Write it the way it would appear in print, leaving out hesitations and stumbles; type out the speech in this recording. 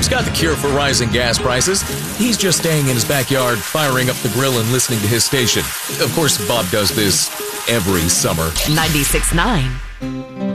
Bob's got the cure for rising gas prices. He's just staying in his backyard, firing up the grill and listening to his station. Of course, Bob does this every summer. 96.9